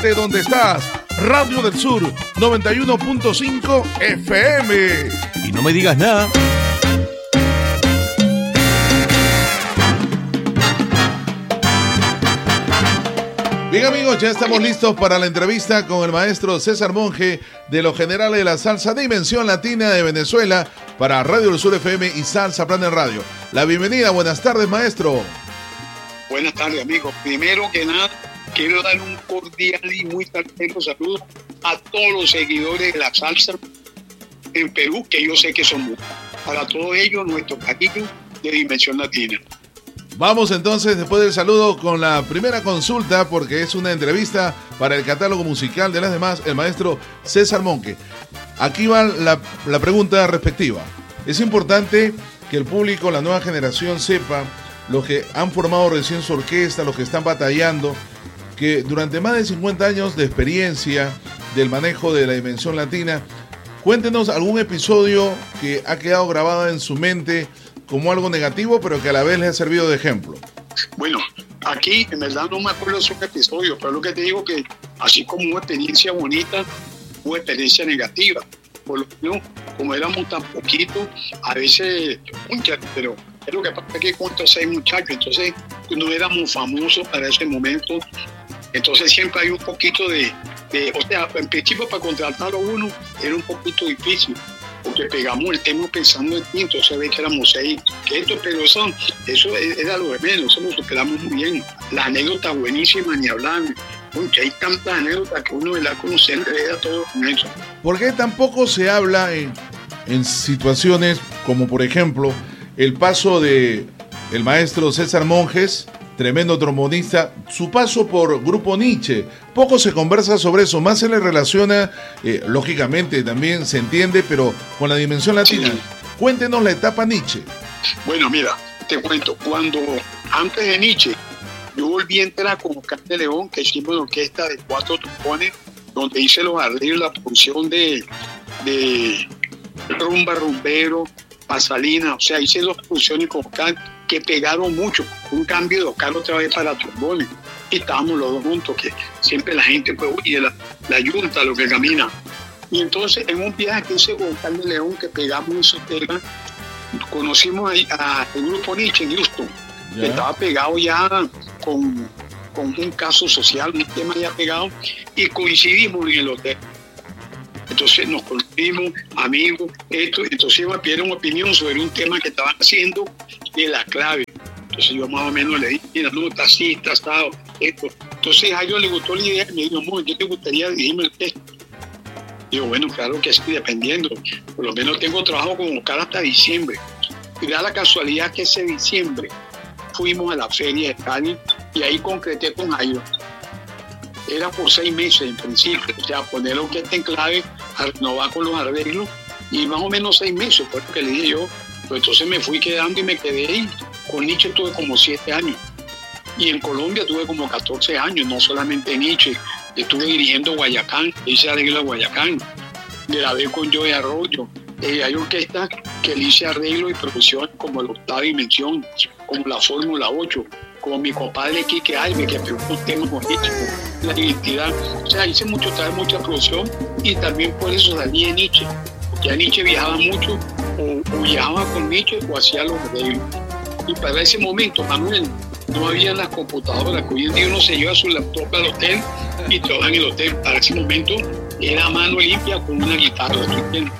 de donde estás. Radio del Sur 91.5 FM. Y no me digas nada. Bien, amigos, ya estamos listos para la entrevista con el maestro César Monge de los Generales de la Salsa Dimensión Latina de Venezuela para Radio del Sur FM y Salsa Planet Radio. La bienvenida, buenas tardes, maestro. Buenas tardes, amigos. Primero que nada, quiero dar un cordial y muy calentito saludo a todos los seguidores de la salsa en Perú, que yo sé que son muchos. Para todos ellos, nuestro cariño de Dimensión Latina. Vamos entonces, después del saludo, con la primera consulta, porque es una entrevista para el catálogo musical de las demás, el maestro César Monge. Aquí va la pregunta respectiva. Es importante que el público, la nueva generación, sepa, los que han formado recién su orquesta, los que están batallando, que durante más de 50 años de experiencia del manejo de la Dimensión Latina, cuéntenos algún episodio que ha quedado grabado en su mente como algo negativo, pero que a la vez les ha servido de ejemplo. Bueno, aquí en verdad no me acuerdo de esos episodios, pero lo que te digo que así como hubo experiencia bonita, hubo experiencia negativa. Por lo menos, como éramos tan poquitos, a veces, pero es lo que pasa que cuento 6 muchachos, entonces no éramos famosos para ese momento, entonces siempre hay un poquito o sea, en principio para contratar a uno era un poquito difícil, porque pegamos el tema pensando en ti, entonces ve que éramos 6, pero eso era lo de menos, eso lo superamos muy bien. La anécdota buenísima, ni hablar, porque hay tantas anécdotas que uno la conoce, enreda todo con eso. ¿Por qué tampoco se habla en situaciones como, por ejemplo, el paso de el maestro César Monges, tremendo trombonista, su paso por Grupo Nietzsche? Poco se conversa sobre eso, más se le relaciona, lógicamente también se entiende, pero con la Dimensión Latina. Sí. Cuéntenos la etapa Nietzsche. Bueno, mira, te cuento, antes de Nietzsche, yo volví a entrar con Oscar de León, que hicimos la orquesta de 4 trombones, donde hice los arreglos, la producción de rumba, rumbero, pasalina, o sea, hice 2 producciones con Oscar que pegaron mucho, un cambio de Oscar otra vez para trombones, y estábamos los dos juntos, que siempre la gente, pues, oye, la yunta, lo que camina. Y entonces, en un viaje que hice con Oscar de León, que pegamos esos temas, conocimos al Grupo Nietzsche en Houston, que estaba pegado ya con un caso social, un tema ya pegado, y coincidimos en el hotel. Entonces nos conocimos, amigos, entonces me pidieron opinión sobre un tema que estaban haciendo de la clave. Entonces yo más o menos le dije, mira, no, está así, está asado, esto. Entonces a ellos les gustó la idea y me dijo, ¿qué te gustaría dirigirme el texto? Digo, bueno, claro que sí, dependiendo. Por lo menos tengo trabajo con Oscar hasta diciembre. Y da la casualidad que ese diciembre fuimos a la feria de Cali y ahí concreté con Jairo. Era por 6 meses en principio, o sea, poner la orquesta en clave, a renovar con los arreglos, y más o menos 6 meses, fue lo que le dije yo. Pues entonces me fui quedando y me quedé ahí. Con Nietzsche tuve como 7 años. Y en Colombia tuve como 14 años, no solamente Nietzsche. Estuve dirigiendo Guayacán, hice arreglo a Guayacán. Grabé con Joey Arroyo. Hay orquestas que le hice arreglo y producción como la Octava Dimensión, como la Fórmula 8, como mi compadre Quique Alves, que pegó un tema bonito, la identidad. O sea, hice mucha producción y también por eso salí de Nietzsche. Ya Nietzsche viajaba mucho, o viajaba con Nietzsche o hacía los arreglos. Y para ese momento, Manuel, no había las computadoras, que hoy en día uno se lleva su laptop al hotel y trabaja en el hotel. Para ese momento era mano limpia con una guitarra, ¿tú entiendes?